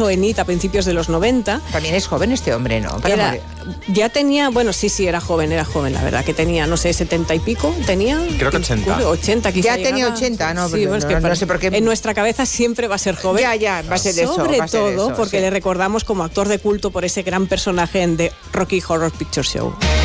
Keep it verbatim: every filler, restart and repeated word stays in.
pasó en It a principios de los noventa. También es joven este hombre, ¿no? Para Era, ya tenía, bueno, sí, sí, era joven, era joven, la verdad, que tenía, no sé, setenta y pico, tenía. Creo que ochenta. ochenta quizá. Ya llegaba. tenía ochenta, ¿no? Sí, no, bueno, es no, que no para, sé por qué. En nuestra cabeza siempre va a ser joven. Ya, ya, va a ser eso. Sobre va a ser todo eso, porque sí. le recordamos como actor de culto por ese gran personaje en The Rocky Horror Picture Show.